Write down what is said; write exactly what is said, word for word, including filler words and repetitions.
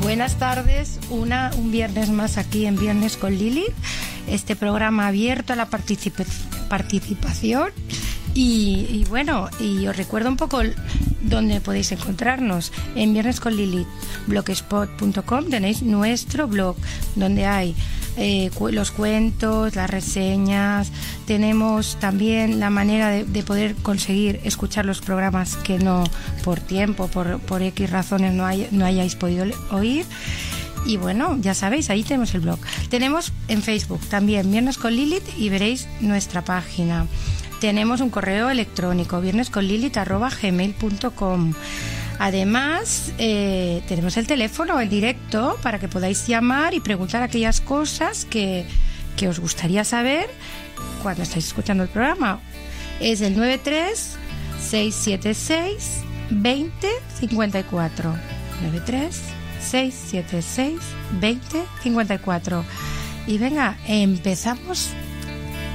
Buenas tardes, una, un viernes más aquí en Viernes con Lili, este programa abierto a la participa- participación y, y bueno, y os recuerdo un poco dónde podéis encontrarnos. En Viernes con Lili, blogspot punto com tenéis nuestro blog donde hay eh, cu- los cuentos, las reseñas, tenemos también la manera de, de poder conseguir escuchar los programas que no por tiempo, por, por X razones no, hay, no hayáis podido oír. Y bueno, ya sabéis, ahí tenemos el blog. Tenemos en Facebook también Viernes con Lilith y veréis nuestra página. Tenemos un correo electrónico, viernesconlilith arroba gmail punto com. Además, eh, tenemos el teléfono en directo para que podáis llamar y preguntar aquellas cosas que, que os gustaría saber cuando estáis escuchando el programa. Es el nueve tres seis siete seis veinte cincuenta y cuatro. nueve tres seis siete seis veinte cincuenta y cuatro. Y venga, empezamos